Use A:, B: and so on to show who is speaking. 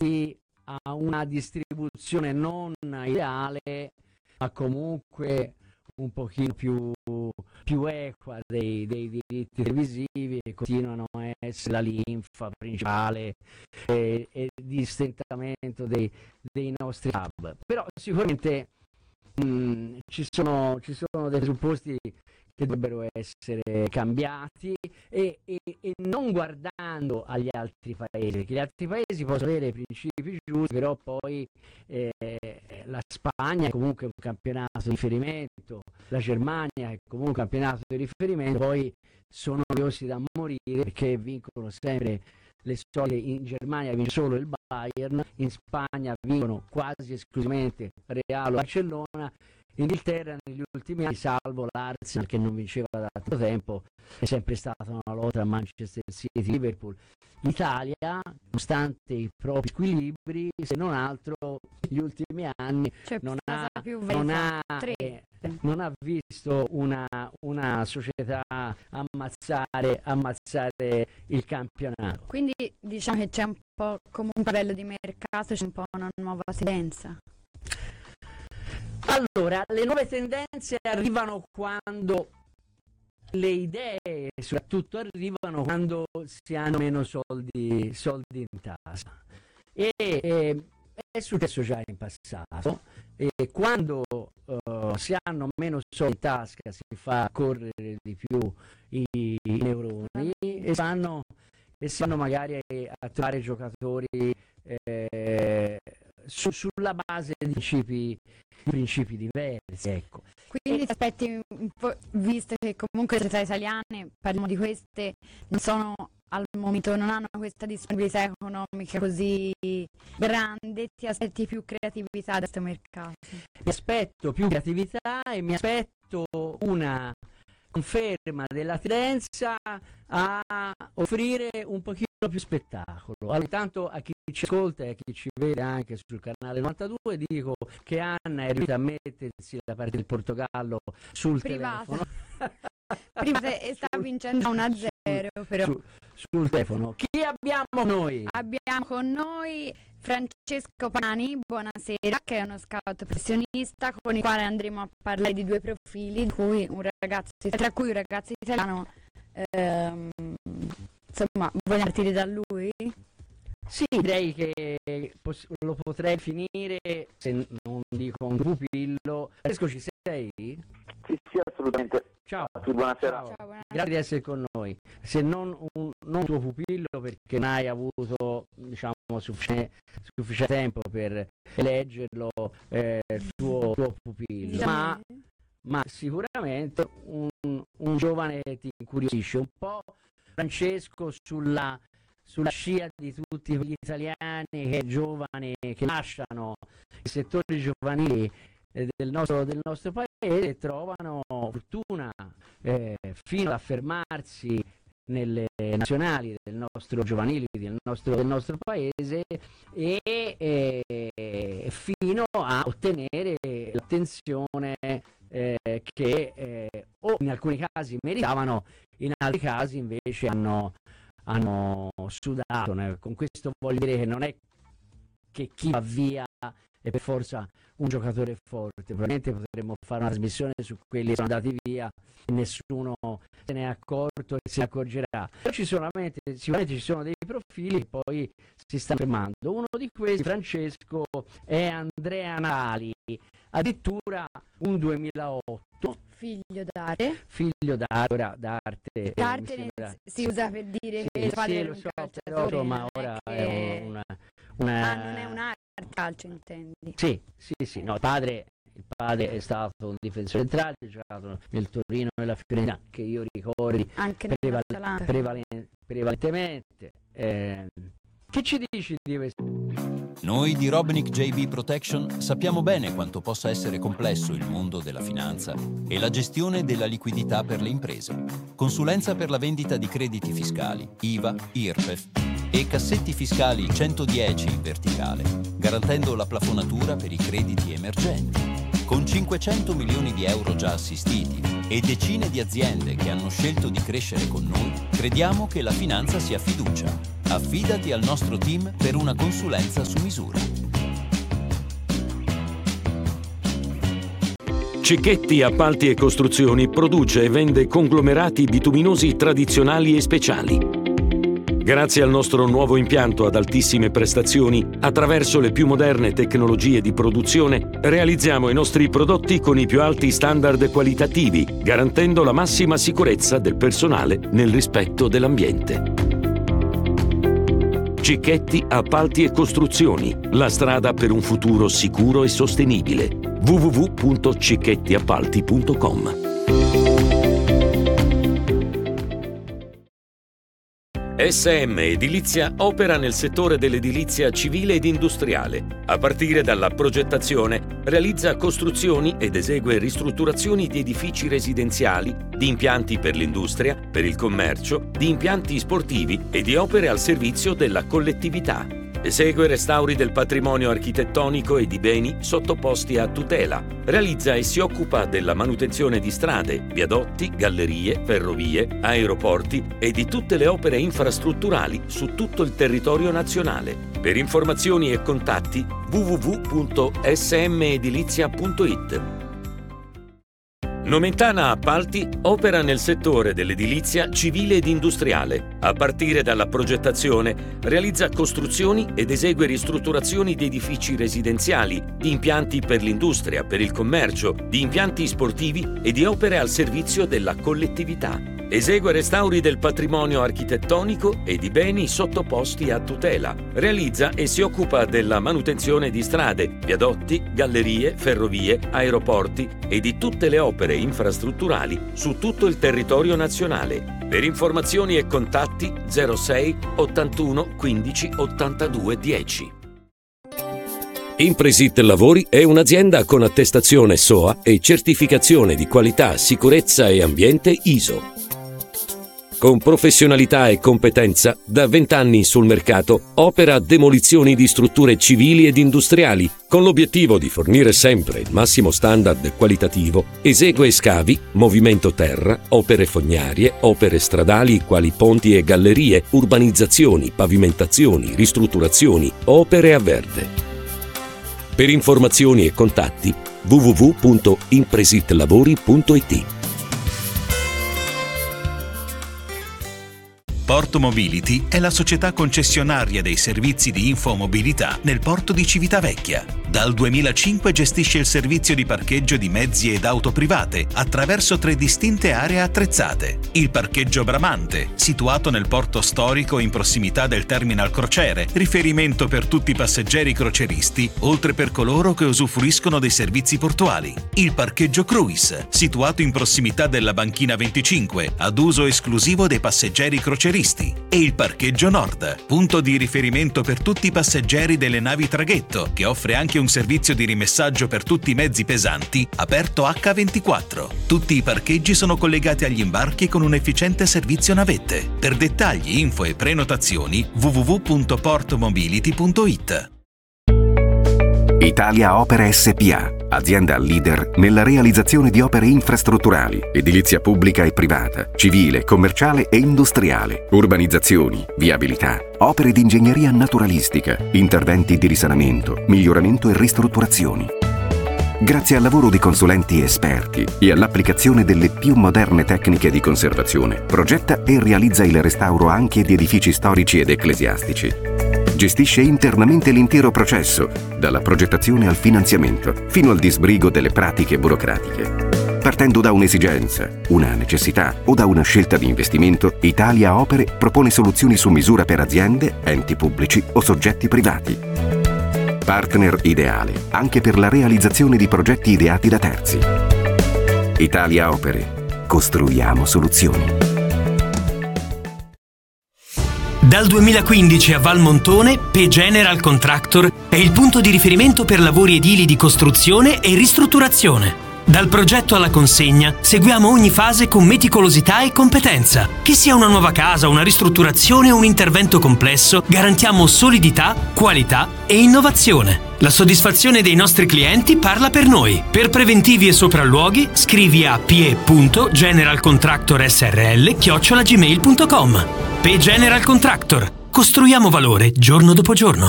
A: abituati a una distribuzione non ideale, ma comunque un pochino più equa dei diritti televisivi, e continuano a essere la linfa principale e di stentamento dei nostri hub. Però sicuramente ci sono dei presupposti che dovrebbero essere cambiati e non guardando agli altri paesi, perché gli altri paesi possono avere principi giusti, però poi la Spagna è comunque un campionato di riferimento, la Germania è comunque un campionato di riferimento, poi sono noiosi da morire perché vincono sempre le solite. In Germania vince solo il Bayern, in Spagna vincono quasi esclusivamente Real o Barcellona. In Inghilterra negli ultimi anni, salvo l'Arsenal che non vinceva da tanto tempo, è sempre stata una lotta a Manchester City, Liverpool. L'Italia, nonostante i propri squilibri, se non altro negli ultimi anni non ha visto una società ammazzare il campionato.
B: Quindi diciamo che c'è un po' comunque a livello di mercato, c'è un po' una nuova tendenza.
A: Allora, le nuove tendenze arrivano quando le idee soprattutto arrivano quando si hanno meno soldi in tasca. E è successo già in passato, e quando si hanno meno soldi in tasca si fa correre di più i neuroni e si vanno magari a trovare giocatori sulla base di principi diversi, ecco.
B: Quindi ti aspetti un po', visto che comunque le società italiane, parliamo di queste, non sono al momento, non hanno questa disponibilità economica così grande, ti aspetti più creatività da questo mercato?
A: Mi aspetto più creatività e mi aspetto una conferma della tendenza a offrire un pochino più spettacolo. Allora, intanto a chi ci ascolta e a chi ci vede anche sul canale 92 dico che Anna è riuscita a mettersi da parte del Portogallo sul telefono.
B: Prima sta vincendo 1-0 però.
A: Sul telefono. Chi abbiamo noi?
B: Abbiamo con noi Francesco Pani, buonasera, che è uno scout professionista con il quale andremo a parlare di due profili, tra cui un ragazzo italiano. Insomma, vogliamo partire da lui?
A: Sì, direi che lo potrei finire, se non dico un pupillo. Francesco, ci sei?
C: Sì, assolutamente.
A: Ciao.
C: Buonasera.
B: Ciao, buonasera.
A: Grazie di essere con noi. Se non un tuo pupillo, perché non hai avuto, diciamo, sufficiente tempo per eleggerlo, tuo pupillo, ma sicuramente un giovane ti incuriosisce un po', Francesco, sulla scia di tutti gli italiani che giovani che lasciano i settori giovanili del nostro paese e trovano fortuna fino ad affermarsi nelle nazionali del nostro giovanili del nostro paese e fino a ottenere l'attenzione che o in alcuni casi meritavano, in altri casi invece hanno sudato. Con questo voglio dire che non è che chi va via è per forza un giocatore forte. Probabilmente potremmo fare una trasmissione su quelli che sono andati via e nessuno se ne è accorto e se ne accorgerà. Però sicuramente ci sono dei profili che poi si stanno fermando. Uno di questi, Francesco, è Andrea Nali, addirittura un 2008.
B: Figlio d'arte.
A: Ora d'arte
B: si usa per dire
A: sì,
B: che il padre
A: sì,
B: è
A: lo
B: un
A: so,
B: calciatore,
A: però, ma ora è una
B: non è un'arte, calcio intendi?
A: Sì, no, il padre è stato un difensore centrale, ha giocato nel Torino e nella Fiorentina, che io ricordi
B: anche
A: prevalentemente. Che ci dici di questo?
D: Noi di Robnick JB Protection sappiamo bene quanto possa essere complesso il mondo della finanza e la gestione della liquidità per le imprese. Consulenza per la vendita di crediti fiscali, IVA, IRPEF e cassetti fiscali 110 in verticale, garantendo la plafonatura per i crediti emergenti. Con 500 milioni di euro già assistiti e decine di aziende che hanno scelto di crescere con noi, crediamo che la finanza sia fiducia. Affidati al nostro team per una consulenza su misura.
E: Cicchetti Appalti e Costruzioni produce e vende conglomerati bituminosi tradizionali e speciali. Grazie al nostro nuovo impianto ad altissime prestazioni, attraverso le più moderne tecnologie di produzione, realizziamo i nostri prodotti con i più alti standard qualitativi, garantendo la massima sicurezza del personale nel rispetto dell'ambiente. Cicchetti Appalti e Costruzioni, la strada per un futuro sicuro e sostenibile. www.cicchettiappalti.com. SM Edilizia opera nel settore dell'edilizia civile ed industriale. A partire dalla progettazione, realizza costruzioni ed esegue ristrutturazioni di edifici residenziali, di impianti per l'industria, per il commercio, di impianti sportivi e di opere al servizio della collettività. Esegue restauri del patrimonio architettonico e di beni sottoposti a tutela. Realizza e si occupa della manutenzione di strade, viadotti, gallerie, ferrovie, aeroporti e di tutte le opere infrastrutturali su tutto il territorio nazionale. Per informazioni e contatti www.smedilizia.it. Nomentana Appalti opera nel settore dell'edilizia civile ed industriale. A partire dalla progettazione, realizza costruzioni ed esegue ristrutturazioni di edifici residenziali, di impianti per l'industria, per il commercio, di impianti sportivi e di opere al servizio della collettività. Esegue restauri del patrimonio architettonico e di beni sottoposti a tutela. Realizza e si occupa della manutenzione di strade, viadotti, gallerie, ferrovie, aeroporti e di tutte le opere infrastrutturali su tutto il territorio nazionale. Per informazioni e contatti 06 81 15 82 10. Impresit Lavori è un'azienda con attestazione SOA e certificazione di qualità, sicurezza e ambiente ISO. Con professionalità e competenza, da 20 anni sul mercato, opera demolizioni di strutture civili ed industriali, con l'obiettivo di fornire sempre il massimo standard qualitativo. Esegue scavi, movimento terra, opere fognarie, opere stradali quali ponti e gallerie, urbanizzazioni, pavimentazioni, ristrutturazioni, opere a verde. Per informazioni e contatti www.impresitlavori.it.
F: Porto Mobility è la società concessionaria dei servizi di infomobilità nel porto di Civitavecchia. Dal 2005 gestisce il servizio di parcheggio di mezzi ed auto private attraverso 3 distinte aree attrezzate. Il parcheggio Bramante, situato nel porto storico in prossimità del terminal crociere, riferimento per tutti i passeggeri croceristi, oltre per coloro che usufruiscono dei servizi portuali. Il parcheggio Cruise, situato in prossimità della banchina 25, ad uso esclusivo dei passeggeri croceristi. E il parcheggio Nord, punto di riferimento per tutti i passeggeri delle navi traghetto, che offre anche un servizio di rimessaggio per tutti i mezzi pesanti, aperto H24. Tutti i parcheggi sono collegati agli imbarchi con un efficiente servizio navette. Per dettagli, info e prenotazioni www.portomobility.it.
G: Italia Opere SpA, azienda leader nella realizzazione di opere infrastrutturali, edilizia pubblica e privata, civile, commerciale e industriale, urbanizzazioni, viabilità, opere di ingegneria naturalistica, interventi di risanamento, miglioramento e ristrutturazioni. Grazie al lavoro di consulenti esperti e all'applicazione delle più moderne tecniche di conservazione, progetta e realizza il restauro anche di edifici storici ed ecclesiastici. Gestisce internamente l'intero processo, dalla progettazione al finanziamento, fino al disbrigo delle pratiche burocratiche. Partendo da un'esigenza, una necessità o da una scelta di investimento, Italia Opere propone soluzioni su misura per aziende, enti pubblici o soggetti privati. Partner ideale anche per la realizzazione di progetti ideati da terzi. Italia Opere. Costruiamo soluzioni.
H: Dal 2015 a Valmontone, P General Contractor è il punto di riferimento per lavori edili di costruzione e ristrutturazione. Dal progetto alla consegna seguiamo ogni fase con meticolosità e competenza. Che sia una nuova casa, una ristrutturazione o un intervento complesso, garantiamo solidità, qualità e innovazione. La soddisfazione dei nostri clienti parla per noi. Per preventivi e sopralluoghi scrivi a pie.generalcontractorsrl@gmail.com. P General Contractor. costruiamo valore giorno dopo giorno.